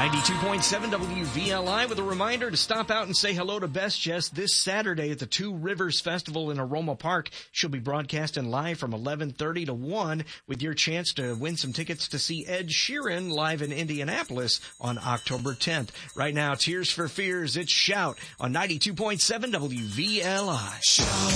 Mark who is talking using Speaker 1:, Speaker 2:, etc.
Speaker 1: 92.7 WVLI with a reminder to stop out and say hello to Best Jess this Saturday at the Two Rivers Festival in Aroma Park. She'll be broadcasting live from 11:30 to 1 with your chance to win some tickets to see Ed Sheeran live in Indianapolis on October 10th. Right now, Tears for Fears, it's Shout on 92.7 WVLI. Shout.